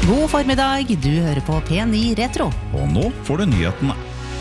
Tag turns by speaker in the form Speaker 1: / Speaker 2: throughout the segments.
Speaker 1: God formiddag, du hører på P9 Retro.
Speaker 2: Og nå får du nyhetene.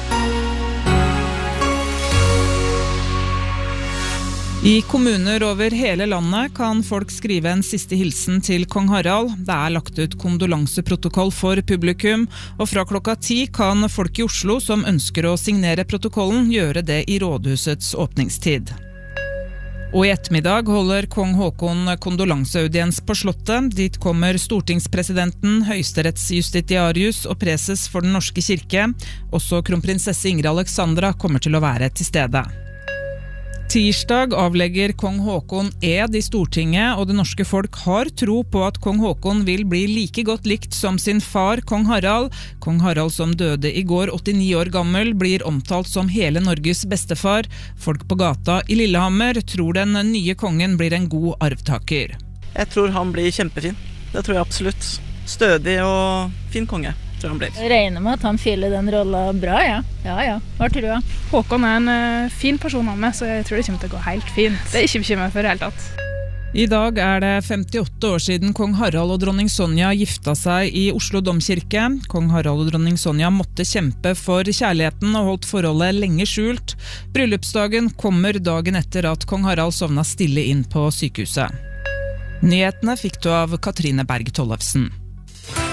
Speaker 3: I kommuner over hele landet kan folk skrive en siste hilsen til kong Harald. Det lagt ut kondolanseprotokoll for publikum, og fra klokka 10 kan folk i Oslo som ønsker å signere protokollen gjøre det i rådhusets åpningstid. Og i ettermiddag holder kong Håkon kondolanseaudiens på slottet. Dit kommer stortingspresidenten, høyesterettsjustitiarius og preses for den norske kirke. Også kronprinsesse Ingrid Alexandra kommer til å være til stede. Tirsdag avlegger kong Håkon ed i Stortinget, og det norske folk har tro på at kong Håkon vil bli like godt likt som sin far, kong Harald. Kong Harald som døde i går, 89 år gammel, blir omtalt som hele Norges bestefar. Folk på gata i Lillehammer tror den nye kongen blir en god arvtaker.
Speaker 4: Jeg tror han blir kjempefin. Det tror jeg absolutt. Stødig og fin konge. Jeg
Speaker 5: regner med at han fyller den rollen bra, ja. Ja. Hva tror du?
Speaker 6: Håkon en fin person han med, så jeg tror det kommer til å gå helt fint. Det ikke bekymret for helt tatt.
Speaker 3: I dag det 58 år siden kong Harald og dronning Sonja gifta seg i Oslo domkirke. Kong Harald og dronning Sonja måtte kjempe for kjærligheten og holdt forholdet lenge skjult. Bryllupsdagen kommer dagen etter at kong Harald sovna stille inn på sykehuset. Nyhetene fikk du av Katrine Berg Tollefsen.